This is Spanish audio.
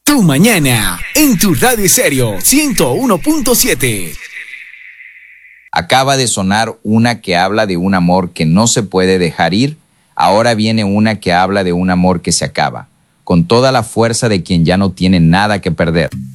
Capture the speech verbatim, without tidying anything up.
Tu mañana, en tu radio serio, ciento uno punto siete. Acaba de sonar una que habla de un amor que no se puede dejar ir. Ahora viene una que habla de un amor que se acaba, con toda la fuerza de quien ya no tiene nada que perder.